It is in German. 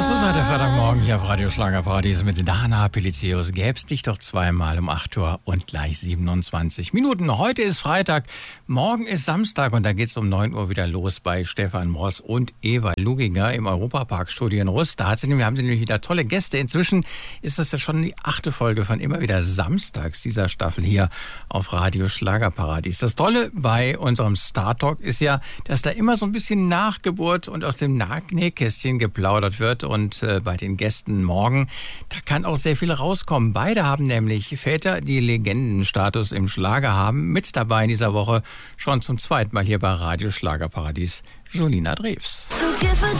So ist der Freitagmorgen hier auf Radio Schlagerparadies mit Dana Pelizius. Gäb's dich doch zweimal um 8 Uhr und gleich 27 Minuten. Heute ist Freitag, morgen ist Samstag und da geht's um 9 Uhr wieder los bei Stefan Moss und Eva Luginger im Europapark-Studio in Rust. Da haben sie nämlich wieder tolle Gäste. Inzwischen ist das ja schon die 8. Folge von immer wieder samstags dieser Staffel hier auf Radio Schlagerparadies. Das Tolle bei unserem Star Talk ist ja, dass da immer so ein bisschen Nachgeburt und aus dem Nähkästchen geplaudert wird. Und bei den Gästen morgen, da kann auch sehr viel rauskommen. Beide haben nämlich Väter, die Legendenstatus im Schlager haben. Mit dabei in dieser Woche schon zum zweiten Mal hier bei Radio Schlagerparadies Julina Drews. So give a